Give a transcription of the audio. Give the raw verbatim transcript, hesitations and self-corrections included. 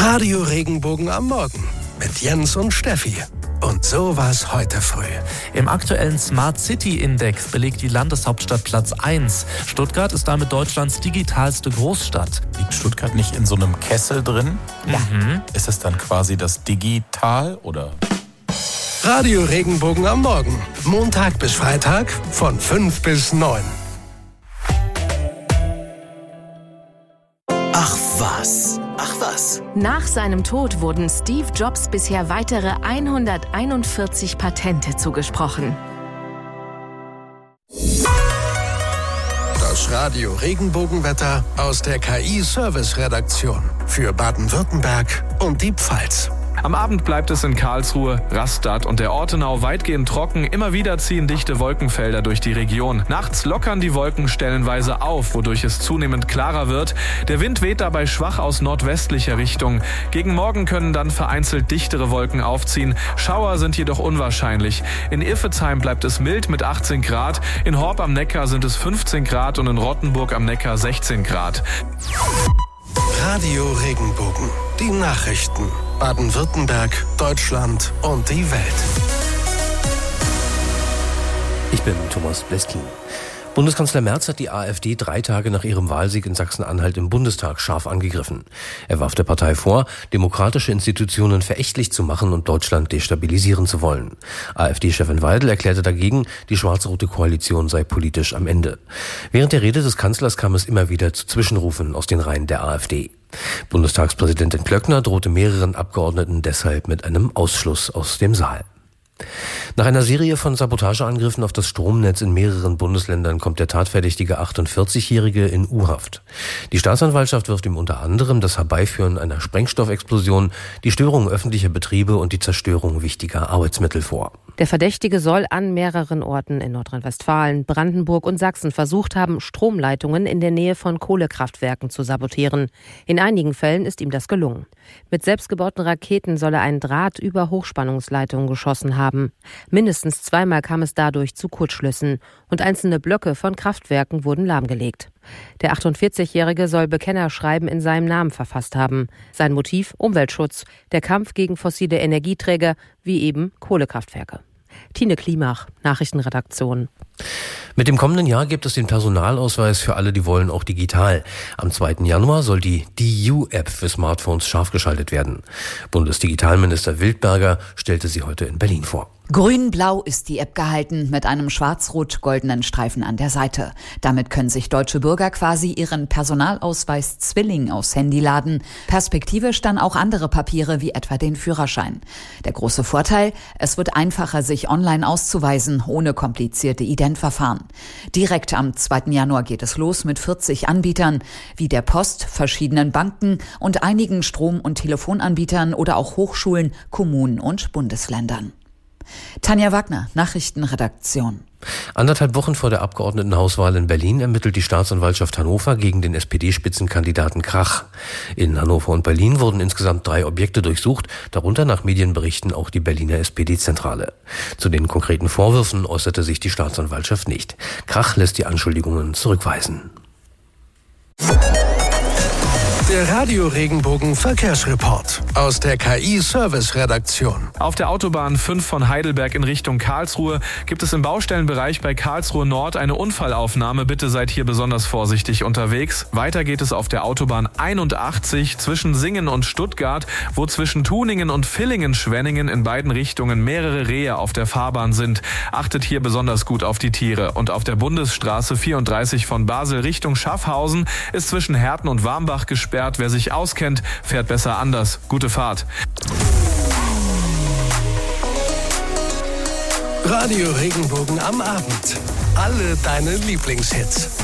Radio Regenbogen am Morgen mit Jens und Steffi. Und so war's heute früh. Im aktuellen Smart City Index belegt die Landeshauptstadt Platz eins. Stuttgart ist damit Deutschlands digitalste Großstadt. Liegt Stuttgart nicht in so einem Kessel drin? Ja. Mhm. Ist es dann quasi das Digital oder? Radio Regenbogen am Morgen. Montag bis Freitag von fünf bis neun. Ach was, ach was. Nach seinem Tod wurden Steve Jobs bisher weitere hunderteinundvierzig Patente zugesprochen. Das Radio Regenbogenwetter aus der K I-Service-Redaktion für Baden-Württemberg und die Pfalz. Am Abend bleibt es in Karlsruhe, Rastatt und der Ortenau weitgehend trocken. Immer wieder ziehen dichte Wolkenfelder durch die Region. Nachts lockern die Wolken stellenweise auf, wodurch es zunehmend klarer wird. Der Wind weht dabei schwach aus nordwestlicher Richtung. Gegen Morgen können dann vereinzelt dichtere Wolken aufziehen. Schauer sind jedoch unwahrscheinlich. In Iffezheim bleibt es mild mit achtzehn Grad. In Horb am Neckar sind es fünfzehn Grad und in Rottenburg am Neckar sechzehn Grad. Radio Regenbogen. Die Nachrichten. Baden-Württemberg, Deutschland und die Welt. Ich bin Thomas Bleskin. Bundeskanzler Merz hat die AfD drei Tage nach ihrem Wahlsieg in Sachsen-Anhalt im Bundestag scharf angegriffen. Er warf der Partei vor, demokratische Institutionen verächtlich zu machen und Deutschland destabilisieren zu wollen. AfD-Chefin Weidel erklärte dagegen, die schwarz-rote Koalition sei politisch am Ende. Während der Rede des Kanzlers kam es immer wieder zu Zwischenrufen aus den Reihen der AfD. Bundestagspräsidentin Klöckner drohte mehreren Abgeordneten deshalb mit einem Ausschluss aus dem Saal. Nach einer Serie von Sabotageangriffen auf das Stromnetz in mehreren Bundesländern kommt der tatverdächtige achtundvierzigjährige in U-Haft. Die Staatsanwaltschaft wirft ihm unter anderem das Herbeiführen einer Sprengstoffexplosion, die Störung öffentlicher Betriebe und die Zerstörung wichtiger Arbeitsmittel vor. Der Verdächtige soll an mehreren Orten in Nordrhein-Westfalen, Brandenburg und Sachsen versucht haben, Stromleitungen in der Nähe von Kohlekraftwerken zu sabotieren. In einigen Fällen ist ihm das gelungen. Mit selbstgebauten Raketen soll er einen Draht über Hochspannungsleitungen geschossen haben. Mindestens zweimal kam es dadurch zu Kurzschlüssen und einzelne Blöcke von Kraftwerken wurden lahmgelegt. Der achtundvierzigjährige soll Bekennerschreiben in seinem Namen verfasst haben. Sein Motiv: Umweltschutz, der Kampf gegen fossile Energieträger wie eben Kohlekraftwerke. Tine Klimach, Nachrichtenredaktion. Mit dem kommenden Jahr gibt es den Personalausweis für alle, die wollen, auch digital. Am zweiten Januar soll die D U-App für Smartphones scharf geschaltet werden. Bundesdigitalminister Wildberger stellte sie heute in Berlin vor. Grün-blau ist die App gehalten, mit einem schwarz-rot-goldenen Streifen an der Seite. Damit können sich deutsche Bürger quasi ihren Personalausweis Zwilling aufs Handy laden. Perspektivisch dann auch andere Papiere, wie etwa den Führerschein. Der große Vorteil: Es wird einfacher, sich online auszuweisen, ohne komplizierte Identverfahren. Direkt am zweiten Januar geht es los mit vierzig Anbietern, wie der Post, verschiedenen Banken und einigen Strom- und Telefonanbietern oder auch Hochschulen, Kommunen und Bundesländern. Tanja Wagner, Nachrichtenredaktion. Anderthalb Wochen vor der Abgeordnetenhauswahl in Berlin ermittelt die Staatsanwaltschaft Hannover gegen den S P D-Spitzenkandidaten Krach. In Hannover und Berlin wurden insgesamt drei Objekte durchsucht, darunter nach Medienberichten auch die Berliner S P D-Zentrale. Zu den konkreten Vorwürfen äußerte sich die Staatsanwaltschaft nicht. Krach lässt die Anschuldigungen zurückweisen. Der Radio Regenbogen Verkehrsreport aus der K I-Service-Redaktion. Auf der Autobahn fünf von Heidelberg in Richtung Karlsruhe gibt es im Baustellenbereich bei Karlsruhe Nord eine Unfallaufnahme. Bitte seid hier besonders vorsichtig unterwegs. Weiter geht es auf der Autobahn einundachtzig zwischen Singen und Stuttgart, wo zwischen Tuningen und Villingen-Schwenningen in beiden Richtungen mehrere Rehe auf der Fahrbahn sind. Achtet hier besonders gut auf die Tiere. Und auf der Bundesstraße vierunddreißig von Basel Richtung Schaffhausen ist zwischen Herten und Warmbach gesperrt. Wer sich auskennt, fährt besser anders. Gute Fahrt. Radio Regenbogen am Abend. Alle deine Lieblingshits.